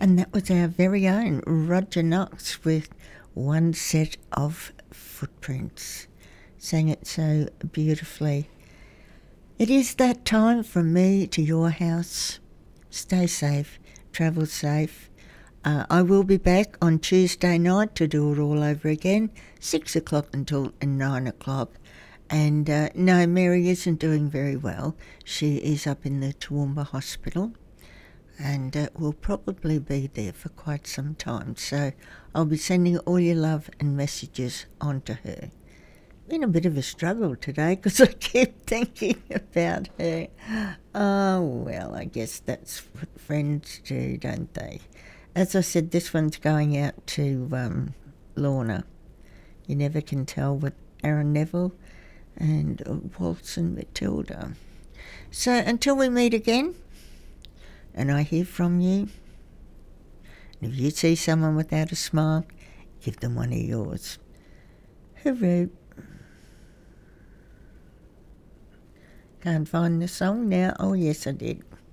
And that was our very own Roger Knox with One Set of Footprints. Sang it so beautifully. It is that time from me to your house. Stay safe, travel safe. I will be back on Tuesday night to do it all over again, 6 o'clock until 9 o'clock. And no, Mary isn't doing very well. She is up in the Toowoomba Hospital and will probably be there for quite some time. So I'll be sending all your love and messages on to her. Been a bit of a struggle today because I keep thinking about her. Oh, well, I guess that's what friends do, don't they? As I said, this one's going out to Lorna. You never can tell with Aaron Neville and Waltz and Matilda. So until we meet again, and I hear from you, and if you see someone without a smile, give them one of yours. Hooroo. Can't find the song now. Oh, yes, I did.